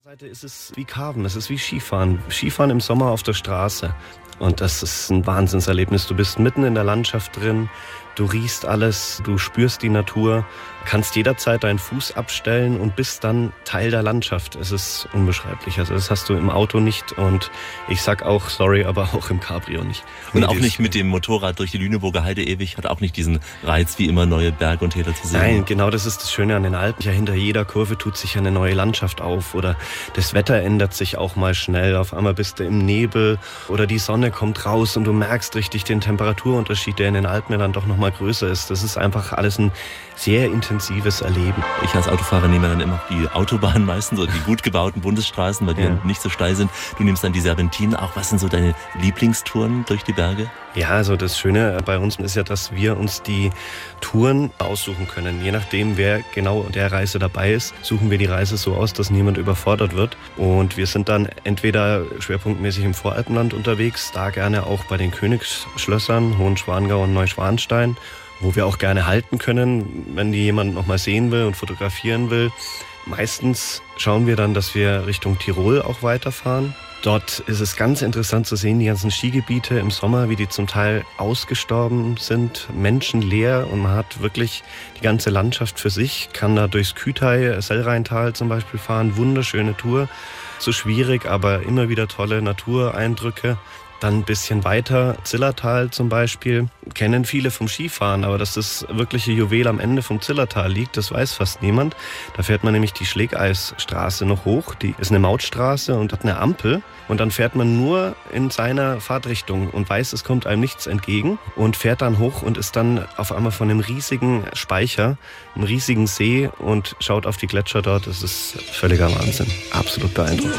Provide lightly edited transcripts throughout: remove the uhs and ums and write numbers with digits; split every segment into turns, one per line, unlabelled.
Seite ist es wie Carven, es ist wie Skifahren. Skifahren im Sommer auf der Straße. Und das ist ein Wahnsinnserlebnis. Du bist mitten in der Landschaft drin, du riechst alles, du spürst die Natur, kannst jederzeit deinen Fuß abstellen und bist dann Teil der Landschaft. Es ist unbeschreiblich. Also das hast du im Auto nicht und ich sag auch sorry, aber auch im Cabrio nicht.
Und auch nicht mit dem Motorrad durch die Lüneburger Heide ewig, hat auch nicht diesen Reiz, wie immer neue Berge und Täler zu sehen.
Nein, genau das ist das Schöne an den Alpen. Ja, hinter jeder Kurve tut sich eine neue Landschaft auf oder das Wetter ändert sich auch mal schnell. Auf einmal bist du im Nebel oder die Sonne kommt raus und du merkst richtig den Temperaturunterschied, der in den Alpen ja dann doch nochmal größer ist. Das ist einfach alles ein sehr intensives Erleben.
Ich als Autofahrer nehme dann immer die Autobahn meistens oder die gut gebauten Bundesstraßen, weil die dann nicht so steil sind. Du nimmst dann die Serpentinen auch. Was sind so deine Lieblingstouren durch die Berge?
Ja, also das Schöne bei uns ist ja, dass wir uns die Touren aussuchen können. Je nachdem, wer genau der Reise dabei ist, suchen wir die Reise so aus, dass niemand überfordert wird. Und wir sind dann entweder schwerpunktmäßig im Voralpenland unterwegs, da gerne auch bei den Königsschlössern, Hohenschwangau und Neuschwanstein, wo wir auch gerne halten können, wenn die jemand noch mal sehen will und fotografieren will. Meistens schauen wir dann, dass wir Richtung Tirol auch weiterfahren. Dort ist es ganz interessant zu sehen, die ganzen Skigebiete im Sommer, wie die zum Teil ausgestorben sind, menschenleer und man hat wirklich die ganze Landschaft für sich, kann da durchs Kühtei, Sellrheintal zum Beispiel fahren, wunderschöne Tour, so schwierig, aber immer wieder tolle Natureindrücke. Dann ein bisschen weiter, Zillertal zum Beispiel, kennen viele vom Skifahren, aber dass das wirkliche Juwel am Ende vom Zillertal liegt, das weiß fast niemand. Da fährt man nämlich die Schlägeisstraße noch hoch, die ist eine Mautstraße und hat eine Ampel und dann fährt man nur in seiner Fahrtrichtung und weiß, es kommt einem nichts entgegen und fährt dann hoch und ist dann auf einmal von einem riesigen Speicher, einem riesigen See und schaut auf die Gletscher dort. Das ist völliger Wahnsinn, absolut beeindruckend.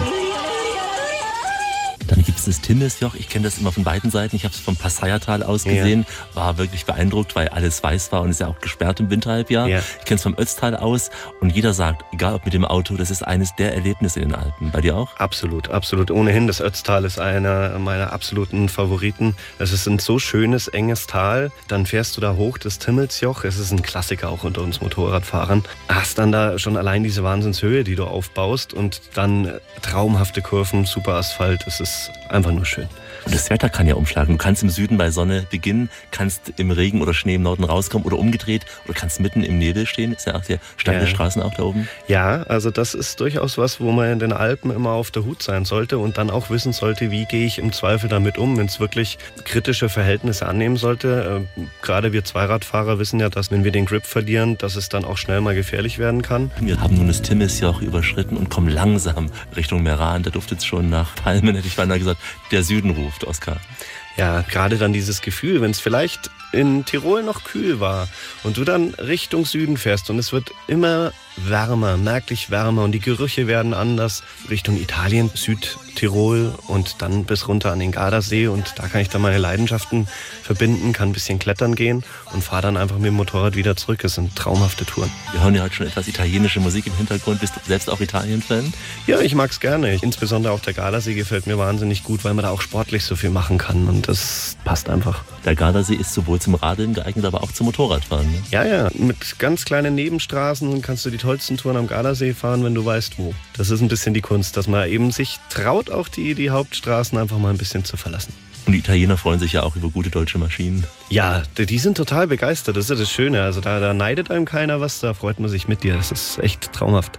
Dann gibt es das Timesjoch. Ich kenne das immer von beiden Seiten. Ich habe es vom Passaiertal aus gesehen. Ja. War wirklich beeindruckt, weil alles weiß war und ist ja auch gesperrt im Winterhalbjahr. Ja. Ich kenne es vom Ötztal aus. Und jeder sagt, egal ob mit dem Auto, das ist eines der Erlebnisse in den Alpen. Bei dir auch?
Absolut, absolut. Ohnehin, das Ötztal ist einer meiner absoluten Favoriten. Es ist ein so schönes, enges Tal. Dann fährst du da hoch, das Timmelsjoch. Es ist ein Klassiker auch unter uns Motorradfahrern. Hast dann da schon allein diese Wahnsinnshöhe, die du aufbaust. Und dann traumhafte Kurven, super Asphalt. Es ist einfach nur schön.
Und das Wetter kann ja umschlagen. Du kannst im Süden bei Sonne beginnen, kannst im Regen oder Schnee im Norden rauskommen oder umgedreht oder kannst mitten im Nebel stehen. Ist ja auch der steile Straßen auch da oben.
Ja, also das ist durchaus was, wo man in den Alpen immer auf der Hut sein sollte und dann auch wissen sollte, wie gehe ich im Zweifel damit um, wenn es wirklich kritische Verhältnisse annehmen sollte. Gerade wir Zweiradfahrer wissen ja, dass wenn wir den Grip verlieren, dass es dann auch schnell mal gefährlich werden kann.
Wir haben nun das Timesjoch überschritten und kommen langsam Richtung Meran. Da duftet es schon nach Palmen, hätte ich beinahe gesagt. Der Süden ruft, Oskar.
Ja, gerade dann dieses Gefühl, wenn es vielleicht in Tirol noch kühl war und du dann Richtung Süden fährst und es wird immer wärmer, merklich wärmer und die Gerüche werden anders, Richtung Italien, Südtirol und dann bis runter an den Gardasee und da kann ich dann meine Leidenschaften verbinden, kann ein bisschen klettern gehen und fahre dann einfach mit dem Motorrad wieder zurück. Es sind traumhafte Touren.
Wir hören ja heute schon etwas italienische Musik im Hintergrund. Bist du selbst auch Italien-Fan?
Ja, ich mag's gerne. Insbesondere auch der Gardasee gefällt mir wahnsinnig gut, weil man da auch sportlich so viel machen kann und das passt einfach.
Der Gardasee ist sowohl zum Radeln geeignet, aber auch zum Motorradfahren. Ne?
Ja, mit ganz kleinen Nebenstraßen kannst du die tollsten Touren am Gardasee fahren, wenn du weißt wo. Das ist ein bisschen die Kunst, dass man eben sich traut, auch die Hauptstraßen einfach mal ein bisschen zu verlassen.
Und die Italiener freuen sich ja auch über gute deutsche Maschinen.
Ja, die sind total begeistert, das ist ja das Schöne. Also da neidet einem keiner was, da freut man sich mit dir. Das ist echt traumhaft.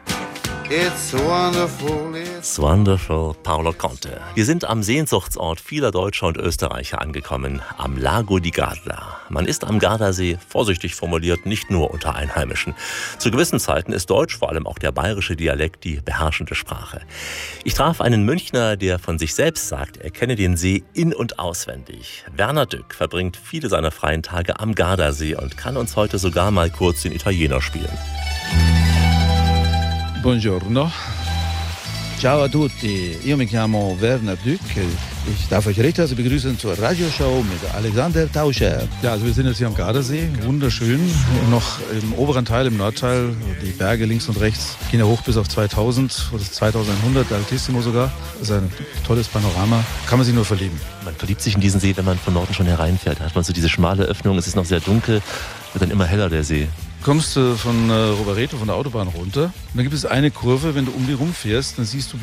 It's wonderful,
it's wonderful, Paolo Conte. Wir sind am Sehnsuchtsort vieler Deutscher und Österreicher angekommen, am Lago di Garda. Man ist am Gardasee, vorsichtig formuliert, nicht nur unter Einheimischen. Zu gewissen Zeiten ist Deutsch, vor allem auch der bayerische Dialekt, die beherrschende Sprache. Ich traf einen Münchner, der von sich selbst sagt, er kenne den See in- und auswendig. Werner Dück verbringt viele seiner freien Tage am Gardasee und kann uns heute sogar mal kurz den Italiener spielen.
Buongiorno. Ciao a tutti, io mi chiamo Werner Dück. Ich darf euch recht herzlich begrüßen zur Radioshow mit Alexander Tauscher. Ja, also wir sind jetzt hier am Gardasee, wunderschön. Noch im oberen Teil, im Nordteil, die Berge links und rechts gehen ja hoch bis auf 2000 oder 2100, Altissimo sogar. Das ist ein tolles Panorama, kann man sich nur verlieben.
Man verliebt sich in diesen See, wenn man von Norden schon hereinfährt. Da hat man so diese schmale Öffnung, es ist noch sehr dunkel, wird dann immer heller der See.
kommst du von Rovereto, von der Autobahn runter. Und dann gibt es eine Kurve, wenn du um die rumfährst, dann siehst du